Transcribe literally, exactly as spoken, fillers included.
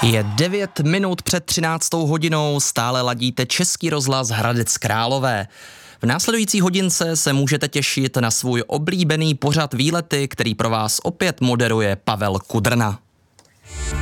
Je devět minut před třináctou hodinou, stále ladíte Český rozhlas Hradec Králové. V následující hodince se můžete těšit na svůj oblíbený pořad Výlety, který pro vás opět moderuje Pavel Kudrna.